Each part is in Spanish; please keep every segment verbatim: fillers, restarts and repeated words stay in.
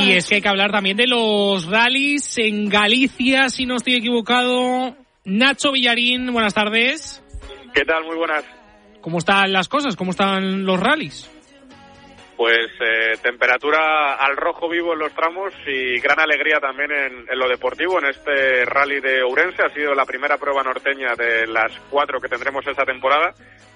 Y es que hay que hablar también de los rallies en Galicia, si no estoy equivocado. Nacho Villarín, buenas tardes. ¿Qué tal? Muy buenas. ¿Cómo están las cosas? ¿Cómo están los rallies? Pues eh, temperatura al rojo vivo en los tramos y gran alegría también en, en lo deportivo en este rally de Ourense. Ha sido la primera prueba norteña de las cuatro que tendremos esta temporada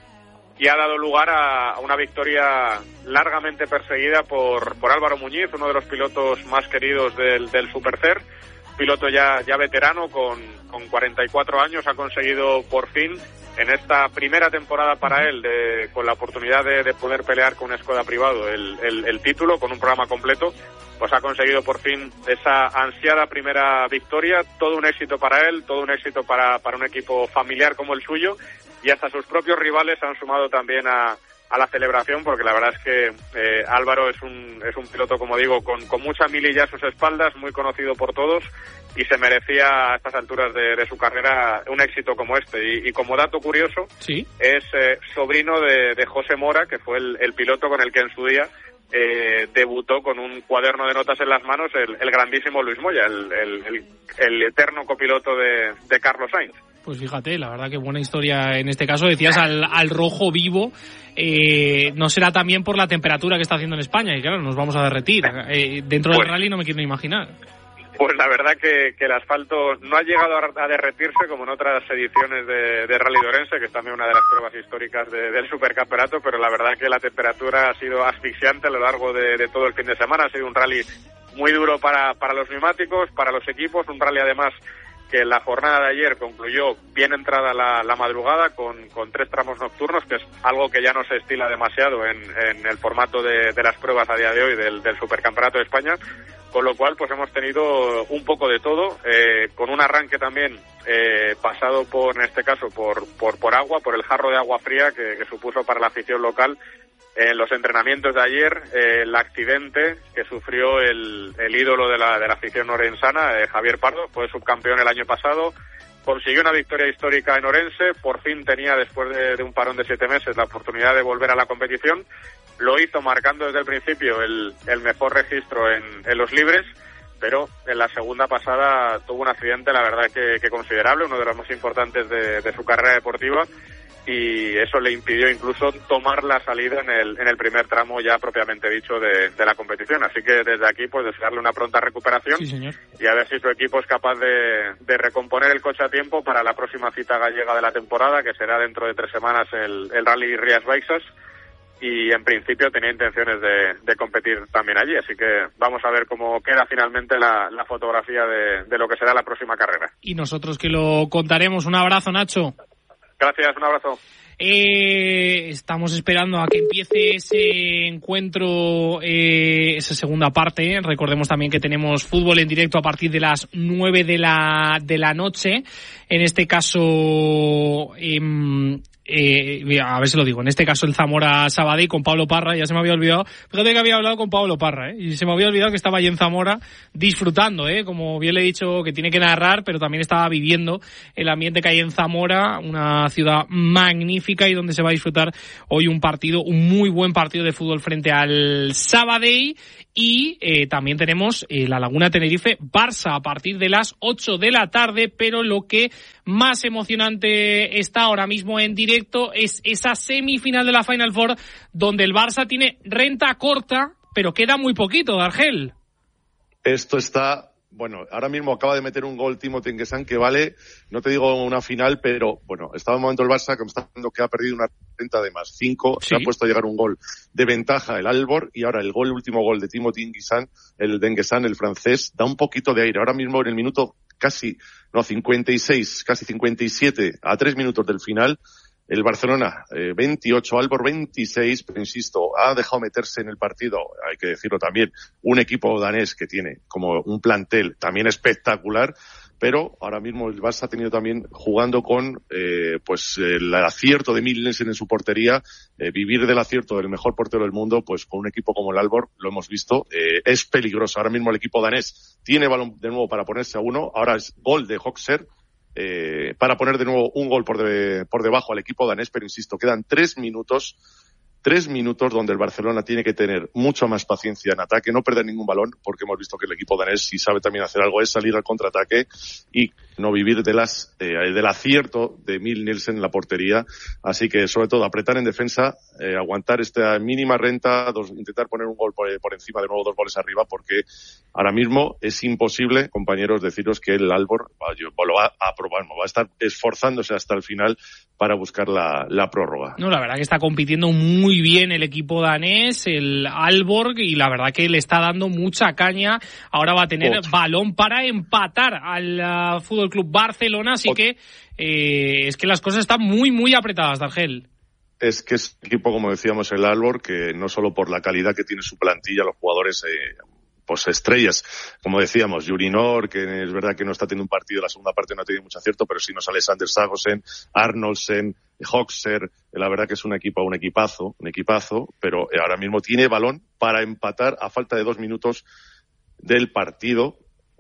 y ha dado lugar a una victoria largamente perseguida por, por Álvaro Muñiz, uno de los pilotos más queridos del, del Supercer, piloto ya, ya veterano con, con cuarenta y cuatro años. Ha conseguido por fin en esta primera temporada para él, de, con la oportunidad de, de poder pelear con un Skoda privado el, el, el título, con un programa completo, pues ha conseguido por fin esa ansiada primera victoria. Todo un éxito para él, todo un éxito para, para un equipo familiar como el suyo, y hasta sus propios rivales han sumado también a, a la celebración, porque la verdad es que eh, Álvaro es un, es un piloto, como digo, con, con mucha mililla a sus espaldas, muy conocido por todos, y se merecía a estas alturas de, de su carrera un éxito como este. Y, y como dato curioso, ¿sí? es eh, sobrino de, de José Mora, que fue el, el piloto con el que en su día eh, debutó con un cuaderno de notas en las manos el, el grandísimo Luis Moya, el, el, el, el eterno copiloto de, de Carlos Sainz. Pues fíjate, la verdad que buena historia en este caso. Decías al, al rojo vivo, eh, no será también por la temperatura que está haciendo en España, y claro, nos vamos a derretir. Eh, dentro pues, del rally no me quiero ni imaginar. Pues la verdad que, que el asfalto no ha llegado a, a derretirse como en otras ediciones de, de Rally de Ourense, que es también una de las pruebas históricas de, del supercampeonato, pero la verdad que la temperatura ha sido asfixiante a lo largo de, de todo el fin de semana. Ha sido un rally muy duro para, para los neumáticos, para los equipos, un rally además que la jornada de ayer concluyó bien entrada la, la madrugada con, con tres tramos nocturnos, que es algo que ya no se estila demasiado en, en el formato de, de las pruebas a día de hoy del, del Supercampeonato de España, con lo cual pues hemos tenido un poco de todo, eh, con un arranque también eh, pasado por, en este caso, por, por, por agua, por el jarro de agua fría que, que supuso para la afición local en los entrenamientos de ayer, eh, el accidente que sufrió el, el ídolo de la, de la afición orensana, eh, Javier Pardo. Fue subcampeón el año pasado, consiguió una victoria histórica en Ourense, por fin tenía, después de, de un parón de siete meses, la oportunidad de volver a la competición. Lo hizo marcando desde el principio el, el mejor registro en, en los libres, pero en la segunda pasada tuvo un accidente, la verdad que, que considerable, uno de los más importantes de, de su carrera deportiva, y eso le impidió incluso tomar la salida en el, en el primer tramo ya propiamente dicho de, de la competición. Así que desde aquí pues desearle una pronta recuperación. Sí, señor. Y a ver si su equipo es capaz de, de recomponer el coche a tiempo para la próxima cita gallega de la temporada, que será dentro de tres semanas el, el Rally Rías Baixas, y en principio tenía intenciones de, de competir también allí, así que vamos a ver cómo queda finalmente la, la fotografía de, de lo que será la próxima carrera. Y nosotros que lo contaremos. Un abrazo, Nacho. Gracias, un abrazo. Eh, estamos esperando a que empiece ese encuentro, eh, esa segunda parte. Recordemos también que tenemos fútbol en directo a partir de las nueve de la, de la noche. En este caso, eh, eh, a ver si lo digo, en este caso el Zamora Sabadell con Pablo Parra. Ya se me había olvidado, fíjate que había hablado con Pablo Parra, ¿eh? Y se me había olvidado que estaba allí en Zamora disfrutando, ¿eh? Como bien le he dicho, que tiene que narrar, pero también estaba viviendo el ambiente que hay en Zamora, una ciudad magnífica y donde se va a disfrutar hoy un partido, un muy buen partido de fútbol frente al Sabadell. Y eh, también tenemos eh, la Laguna Tenerife Barça a partir de las ocho de la tarde, pero lo que más emocionante está ahora mismo en directo es esa semifinal de la Final Four, donde el Barça tiene renta corta, pero queda muy poquito, Argel. Esto está... Bueno, ahora mismo acaba de meter un gol Timothy Nguessan que vale, no te digo una final, pero bueno, estaba en un momento el Barça que me está diciendo que ha perdido una renta de más cinco, ¿sí? Se ha puesto a llegar un gol de ventaja el Albor, y ahora el gol, el último gol de Timothy Nguessan, el de Nguessan, el francés, da un poquito de aire. Ahora mismo en el minuto casi, no, cincuenta y seis, casi cincuenta y siete, a tres minutos del final, el Barcelona eh, veintiocho, Albor veintiséis, pero insisto, ha dejado meterse en el partido, hay que decirlo también, un equipo danés que tiene como un plantel también espectacular, pero ahora mismo el Barça ha tenido también jugando con eh, pues el acierto de Mikkelsen en su portería, eh, vivir del acierto del mejor portero del mundo, pues con un equipo como el Albor, lo hemos visto, eh, es peligroso. Ahora mismo el equipo danés tiene balón de nuevo para ponerse a uno, ahora es gol de Hoxer, Eh, para poner de nuevo un gol por, de, por debajo al equipo danés, pero insisto, quedan tres minutos Tres minutos donde el Barcelona tiene que tener mucha más paciencia en ataque, no perder ningún balón, porque hemos visto que el equipo danés, si sabe también hacer algo, es salir al contraataque y no vivir de las eh, del acierto de Emil Nielsen en la portería. Así que, sobre todo, apretar en defensa, eh, aguantar esta mínima renta, dos, intentar poner un gol por, por encima, de nuevo dos goles arriba, porque ahora mismo es imposible, compañeros, deciros que el Aalborg lo va a probar, va a estar esforzándose hasta el final para buscar la, la prórroga. No, la verdad que está compitiendo muy bien el equipo danés, el Aalborg, y la verdad que le está dando mucha caña. Ahora va a tener Ot. balón para empatar al uh, Fútbol Club Barcelona, así Ot. que eh, es que las cosas están muy, muy apretadas, D'Argel. Es que es un equipo, como decíamos, el Aalborg, que no solo por la calidad que tiene su plantilla, los jugadores eh, pues estrellas, como decíamos, Jurinor, que es verdad que no está teniendo un partido, la segunda parte no ha tenido mucho acierto, pero sí nos sale Alexander Sagosen, Arnoldsen, Hoxer, la verdad que es un equipo, un equipazo, un equipazo, pero ahora mismo tiene balón para empatar a falta de dos minutos del partido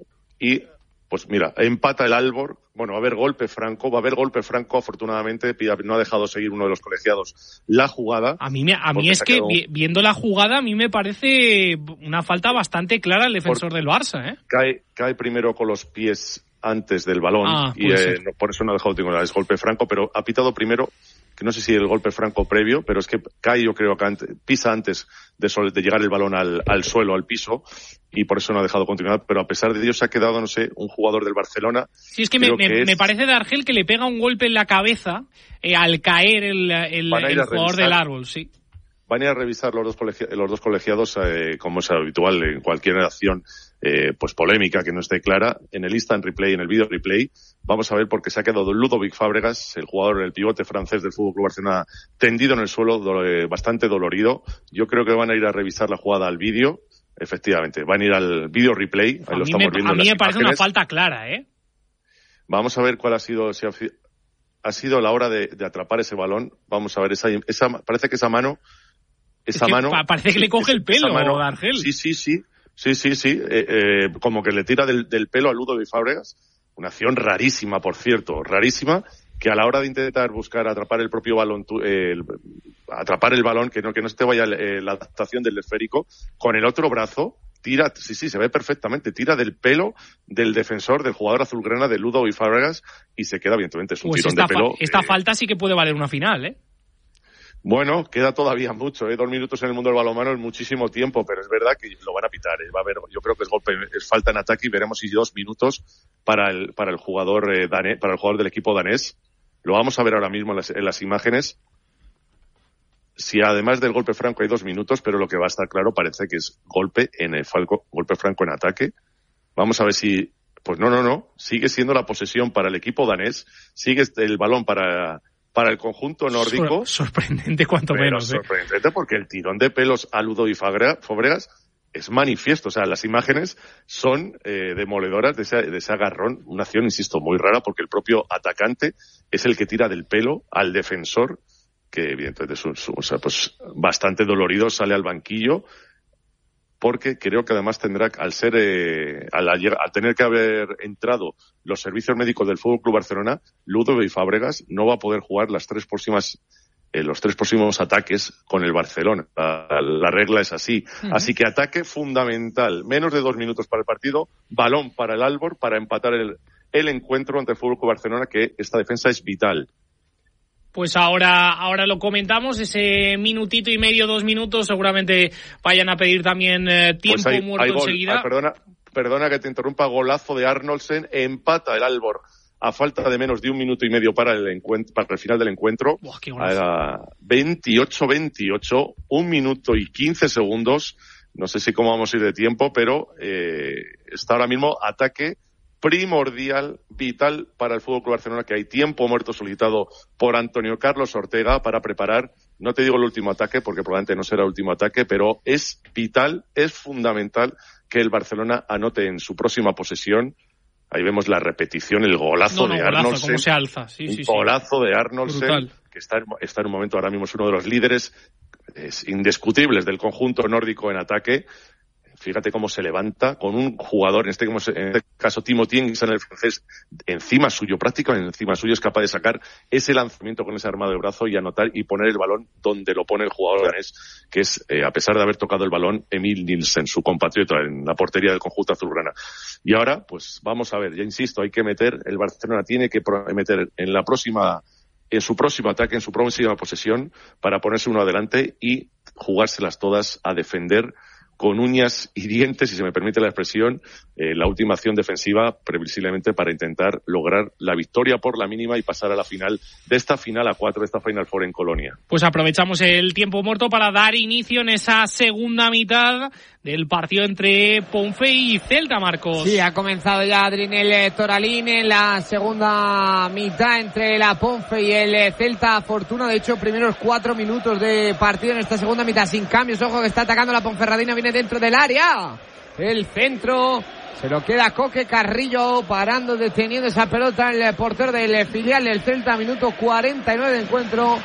y pues mira, empata el Aalborg, bueno, va a haber golpe franco, va a haber golpe franco, afortunadamente no ha dejado seguir uno de los colegiados la jugada. A mí, me, a mí es que quedado... viendo la jugada, a mí me parece una falta bastante clara al defensor por... del Barça, ¿eh? Cae, cae primero con los pies antes del balón ah, y eh, no, por eso no ha dejado ninguna vez golpe franco, pero ha pitado primero, que no sé si el golpe franco previo, pero es que cae, yo creo que antes, pisa antes de, sol, de llegar el balón al, al suelo, al piso, y por eso no ha dejado continuidad, pero a pesar de ello se ha quedado, no sé, un jugador del Barcelona. Sí, es que me, me, es... me parece de Argel que le pega un golpe en la cabeza eh, al caer el, el, el jugador del Aalborg, sí. Van a ir a revisar los dos, colegia- los dos colegiados, eh, como es habitual en cualquier acción eh, pues polémica que no esté clara, en el instant replay, en el video replay. Vamos a ver porque se ha quedado Ludovic Fábregas, el jugador, el pivote francés del Fútbol Club Barcelona, tendido en el suelo, do- eh, bastante dolorido. Yo creo que van a ir a revisar la jugada al vídeo. Efectivamente, van a ir al video replay. Ahí a lo mí estamos me, viendo a mí me parece imágenes. Una falta clara, ¿eh? Vamos a ver cuál ha sido, si ha, ha sido la hora de, de atrapar ese balón. Vamos a ver esa, esa, parece que esa mano, esa es que mano. Parece que le coge el pelo, mano, D'Argel. Sí, sí, sí, sí, sí, sí, eh, eh, como que le tira del, del pelo a Ludovic Fábregas. Una acción rarísima, por cierto, rarísima, que a la hora de intentar buscar atrapar el propio balón, eh, el, atrapar el balón, que no, que no se te vaya eh, la adaptación del esférico, con el otro brazo, tira, sí, sí, se ve perfectamente, tira del pelo del defensor, del jugador azulgrana de Ludovic Fábregas, y se queda, evidentemente, es un pues tirón esta de pelo. Fa- esta eh, falta sí que puede valer una final, ¿eh? Bueno, queda todavía mucho, ¿eh? Dos minutos en el mundo del balonmano es muchísimo tiempo, pero es verdad que lo van a pitar, ¿eh? Va a haber, yo creo que es golpe, es falta en ataque y veremos si dos minutos para el, para el jugador eh, danés, para el jugador del equipo danés. Lo vamos a ver ahora mismo en las, en las imágenes. Si además del golpe franco hay dos minutos, pero lo que va a estar claro parece que es golpe en el falco, golpe franco en ataque. Vamos a ver si, pues no, no, no, sigue siendo la posesión para el equipo danés, sigue el balón para, para el conjunto nórdico. Sor- sorprendente cuanto pero menos, ¿eh? Sorprendente porque el tirón de pelos a Ludovic Fábregas es manifiesto, o sea, las imágenes son eh, demoledoras de ese, de ese agarrón, una acción, insisto, muy rara porque el propio atacante es el que tira del pelo al defensor, que evidentemente es un, o sea, pues bastante dolorido, sale al banquillo, porque creo que además tendrá, al ser, eh, al, al tener que haber entrado los servicios médicos del Fútbol Club Barcelona, Ludovic Fábregas no va a poder jugar las tres próximas Eh, los tres próximos ataques con el Barcelona. La, la regla es así. Uh-huh. Así que ataque fundamental. Menos de dos minutos para el partido. Balón para el Aalborg para empatar el, el encuentro ante el Fútbol Club Barcelona, que esta defensa es vital. Pues ahora, ahora lo comentamos, ese minutito y medio, dos minutos, seguramente vayan a pedir también eh, tiempo pues hay, muerto hay gol. enseguida. Ah, perdona, perdona que te interrumpa, golazo de Arnoldsen, empata el Aalborg a falta de menos de un minuto y medio para el encuentro, para el final del encuentro. Buah, qué a veintiocho veintiocho, un minuto y quince segundos. No sé si cómo vamos a ir de tiempo, pero eh, está ahora mismo ataque primordial, vital para el Fútbol Club Barcelona, que hay tiempo muerto solicitado por Antonio Carlos Ortega para preparar, no te digo el último ataque, porque probablemente no será el último ataque, pero es vital, es fundamental que el Barcelona anote en su próxima posesión. Ahí vemos la repetición, el golazo no, no, de golazo, Arnoldsen. Cómo se alza. Sí, un sí, sí. golazo de Arnoldsen, Brutal. que está en, está en un momento ahora mismo es uno de los líderes es, indiscutibles del conjunto nórdico en ataque. fíjate cómo se levanta con un jugador, en este, en este caso Timo Tienguisan, el francés, encima suyo, prácticamente encima suyo, es capaz de sacar ese lanzamiento con ese armado de brazo y anotar y poner el balón donde lo pone el jugador danés, que es, eh, a pesar de haber tocado el balón, Emil Nielsen, su compatriota en la portería del conjunto azulgrana. Y ahora, pues vamos a ver, ya insisto, hay que meter, el Barcelona tiene que meter en la próxima, en su próximo ataque, en su próxima posesión, para ponerse uno adelante y jugárselas todas a defender con uñas y dientes, si se me permite la expresión, eh, la última acción defensiva, previsiblemente para intentar lograr la victoria por la mínima y pasar a la final de esta final a cuatro, de esta Final Four en Colonia. Pues aprovechamos el tiempo muerto para dar inicio en esa segunda mitad del partido entre Ponfe y Celta, Marcos. Sí, ha comenzado ya Adrinel Toralín en la segunda mitad entre la Ponfe y el Celta Fortuna. De hecho, primeros cuatro minutos de partido en esta segunda mitad sin cambios. Ojo que está atacando la Ponferradina, viene dentro del área. El centro se lo queda Coque Carrillo, parando, deteniendo esa pelota el portero del filial del Celta. Minuto cuarenta y nueve de encuentro.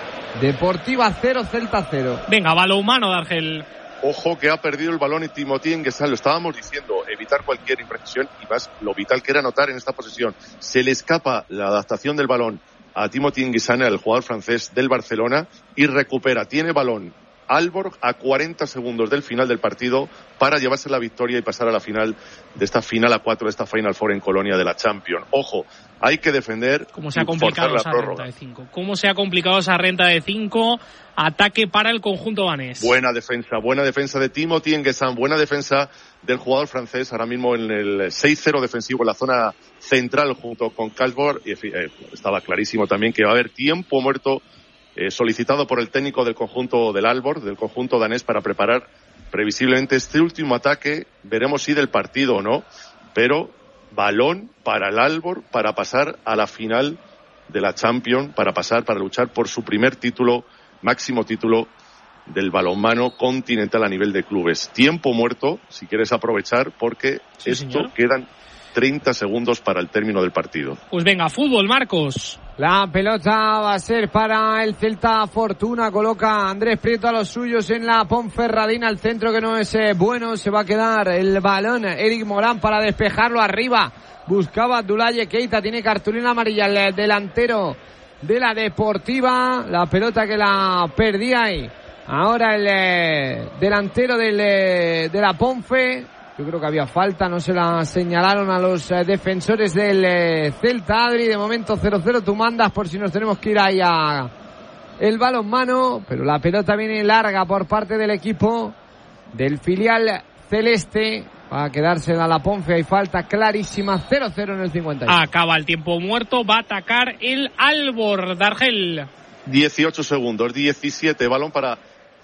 Deportiva cero, Celta cero. Venga, balonmano de Argel. Ojo que ha perdido el balón y Timothy Enguesán, lo estábamos diciendo, evitar cualquier imprecisión y más lo vital que era anotar en esta posesión. Se le escapa la adaptación del balón a Timothy Enguesán, el jugador francés del Barcelona, y recupera, tiene balón Aalborg a cuarenta segundos del final del partido para llevarse la victoria y pasar a la final de esta final a cuatro de esta Final Four en Colonia de la Champions. Ojo, hay que defender. ¿Cómo se ha complicado esa renta de cinco? ¿Cómo se ha complicado esa renta de cinco? Ataque para el conjunto danés. Buena defensa, buena defensa de Timothy Enguesán, buena defensa del jugador francés, ahora mismo en el seis cero defensivo en la zona central junto con Kalsborg, y eh, estaba clarísimo también que va a haber tiempo muerto eh, solicitado por el técnico del conjunto del Aalborg, del conjunto danés, para preparar previsiblemente este último ataque. Veremos si del partido o no, pero balón para el Aalborg para pasar a la final de la Champions, para pasar, para luchar por su primer título, máximo título del balonmano continental a nivel de clubes. Tiempo muerto, si quieres aprovechar, porque sí, esto señor. Quedan treinta segundos para el término del partido. Pues venga, fútbol, Marcos. La pelota va a ser para el Celta Fortuna. Coloca Andrés Prieto a los suyos en la Ponferradina. El centro que no es eh, bueno. Se va a quedar el balón. Eric Morán para despejarlo arriba. Buscaba Abdoulaye Keita. Tiene cartulina amarilla el delantero de la Deportiva. La pelota que la perdía ahí. Ahora el eh, delantero del, eh, de la Ponfe. Yo creo que había falta, no se la señalaron a los eh, defensores del eh, Celta. Adri, de momento cero cero, tú mandas por si nos tenemos que ir ahí a el balonmano, pero la pelota viene larga por parte del equipo del filial celeste. Va a quedarse a la Ponfe, hay falta clarísima, cero cero en el cincuenta y uno. Acaba el tiempo muerto, va a atacar el Aalborg, Dargel. dieciocho segundos, diecisiete, balón para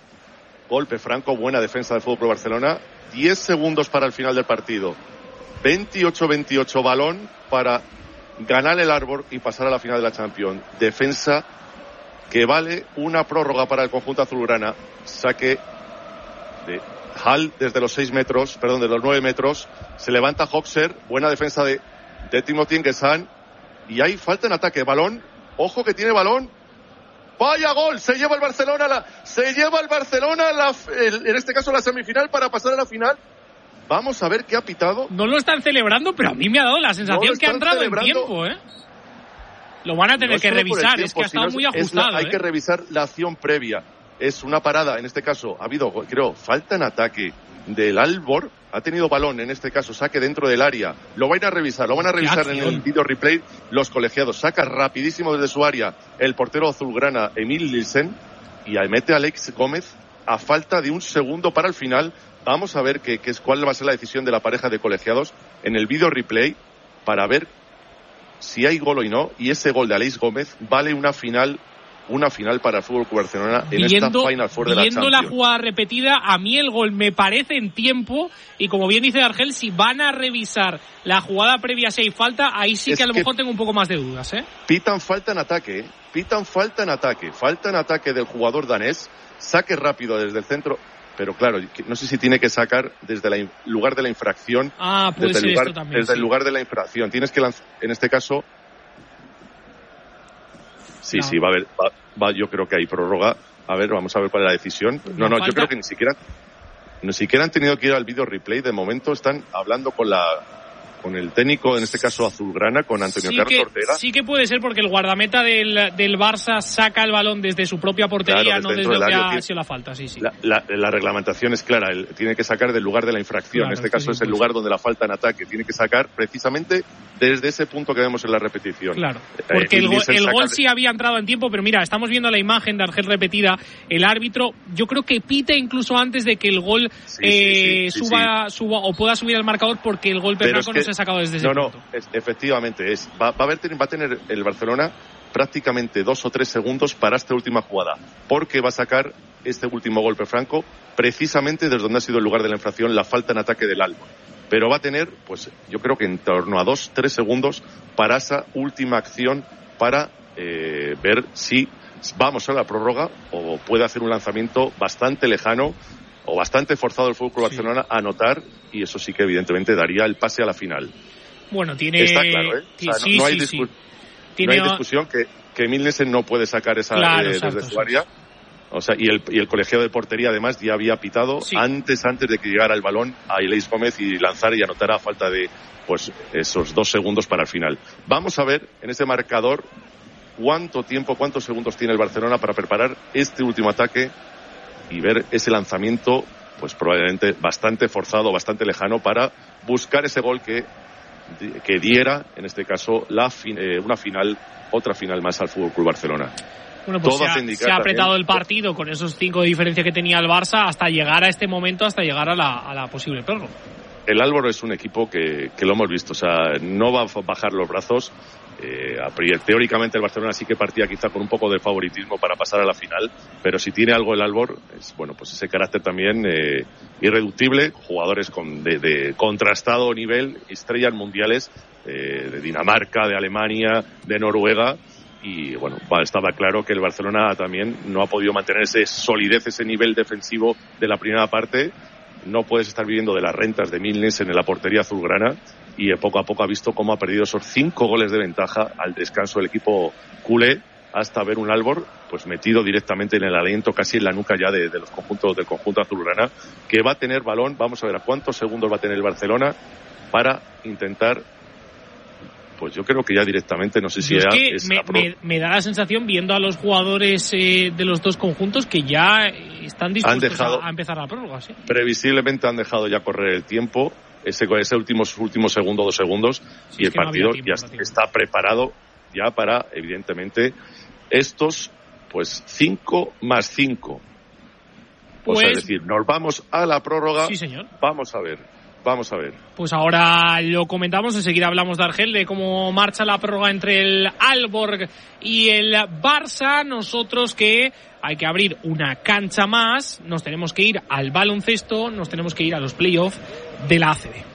golpe franco, buena defensa del Fútbol Club Barcelona. diez segundos para el final del partido. veintiocho veintiocho, balón para ganar el Aalborg y pasar a la final de la Champions. Defensa que vale una prórroga para el conjunto azulgrana. Saque de Hall desde los seis metros, perdón, de los nueve metros. Se levanta Hoxer, buena defensa de, de Timothy Enguesán. Y hay falta en ataque. Balón, ojo que tiene balón. Vaya gol, se lleva el Barcelona, la, se lleva el Barcelona, la, el, en este caso la semifinal para pasar a la final. Vamos a ver qué ha pitado. No lo están celebrando, pero a mí me ha dado la sensación no que ha entrado celebrando. En tiempo, ¿eh? Lo van a tener no que revisar, tiempo, es que ha estado muy ajustado. La, hay ¿eh? que revisar la acción previa. Es una parada, en este caso ha habido, creo, falta en ataque del Aalborg. Ha tenido balón, en este caso, saque dentro del área. Lo van a revisar, lo van a revisar en el video replay los colegiados. Saca rapidísimo desde su área el portero azulgrana Emil Nielsen y mete a Alex Gómez a falta de un segundo para el final. Vamos a ver qué, qué es, cuál va a ser la decisión de la pareja de colegiados en el video replay para ver si hay gol o no. Y ese gol de Alex Gómez vale una final una final para el Fútbol Club Barcelona en viendo, esta Final Four de la Champions. Viendo la jugada repetida, a mí el gol me parece en tiempo, y como bien dice Argel, si van a revisar la jugada previa si hay falta, ahí sí es que a lo que mejor tengo un poco más de dudas, ¿eh? Pitan falta en ataque, ¿eh? Pitan falta en ataque, falta en ataque del jugador danés, saque rápido desde el centro, pero claro, no sé si tiene que sacar desde el lugar de la infracción. Ah, puede desde ser el lugar, esto también. Desde sí. el lugar de la infracción, tienes que lanzar, en este caso. Sí, no. sí, va a haber, va, va, yo creo que hay prórroga. A ver, vamos a ver cuál es la decisión. Pues no, no, falta. Yo creo que ni siquiera, ni siquiera han tenido que ir al video replay. De momento están hablando con la con el técnico, en este caso azulgrana, con Antonio sí Carlos que, Ortega. Sí que puede ser porque el guardameta del, del Barça saca el balón desde su propia portería, claro, no desde donde ha sido la falta. Sí, sí. La, la, la reglamentación es clara, él tiene que sacar del lugar de la infracción. Claro, en este caso es el lugar donde la falta en ataque. Tiene que sacar precisamente desde ese punto que vemos en la repetición. Claro, porque eh, el, el, el gol sí había entrado en tiempo, pero mira, estamos viendo la imagen de Argel repetida. El árbitro, yo creo que pita incluso antes de que el gol sí, eh, sí, sí, suba, sí. suba o pueda subir al marcador, porque el golpe franco es que, no se ha sacado desde ese no, punto. No, es, efectivamente, es va, va, a haber, va a tener el Barcelona prácticamente dos o tres segundos para esta última jugada, porque va a sacar este último golpe franco precisamente desde donde ha sido el lugar de la infracción, la falta en ataque del Albor. Pero va a tener, pues yo creo que en torno a dos, tres segundos para esa última acción, para eh, ver si vamos a la prórroga o puede hacer un lanzamiento bastante lejano o bastante forzado el F C Barcelona sí. a anotar, y eso sí que evidentemente daría el pase a la final. Bueno, tiene... Está claro, ¿eh? O sea, sí, no, no, hay sí, discu... sí. Tiene... no hay discusión que, que Milnesen no puede sacar esa claro, eh, exacto, desde su área. O sea, y el, y el colegiado de portería además ya había pitado sí. antes, antes de que llegara el balón a Ileis Gómez y lanzara y anotara a falta de, pues, esos dos segundos para el final. Vamos a ver en ese marcador cuánto tiempo, cuántos segundos tiene el Barcelona para preparar este último ataque y ver ese lanzamiento, pues probablemente bastante forzado, bastante lejano, para buscar ese gol que, que diera, en este caso, la fin, eh, una final, otra final más al F C Barcelona. Bueno, pues se ha, se ha apretado también el partido con esos cinco de diferencia que tenía el Barça hasta llegar a este momento, hasta llegar a la, a la posible prórroga. El Albor es un equipo que, que lo hemos visto, o sea, no va a bajar los brazos. Eh, a priori, teóricamente el Barcelona sí que partía quizá con un poco de favoritismo para pasar a la final, pero si tiene algo el Albor, es bueno, pues ese carácter también eh, irreductible, jugadores con, de, de contrastado nivel, estrellas mundiales eh, de Dinamarca, de Alemania, de Noruega. Y bueno, estaba claro que el Barcelona también no ha podido mantener esa solidez, ese nivel defensivo de la primera parte. No puedes estar viviendo de las rentas de Milnesen en la portería azulgrana, y poco a poco ha visto cómo ha perdido esos cinco goles de ventaja al descanso del equipo culé, hasta ver un Albor pues metido directamente en el aliento, casi en la nuca ya de, de los conjuntos del conjunto azulgrana, que va a tener balón. Vamos a ver a cuántos segundos va a tener el Barcelona para intentar. Pues yo creo que ya directamente, no sé si es era, que es me, me, me da la sensación, viendo a los jugadores eh, de los dos conjuntos, que ya están dispuestos dejado, a, a empezar la prórroga. ¿Sí? Previsiblemente han dejado ya correr el tiempo, ese, ese último, último segundo, dos segundos, sí, y el partido no tiempo, ya no está preparado ya para, evidentemente, estos, pues, cinco más cinco. Pues, o sea, es decir, nos vamos a la prórroga. Sí, señor. Vamos a ver. Vamos a ver. Pues ahora lo comentamos, enseguida hablamos de Argel, de cómo marcha la prórroga entre el Aalborg y el Barça. Nosotros que hay que abrir una cancha más, nos tenemos que ir al baloncesto, nos tenemos que ir a los playoffs de la A C B.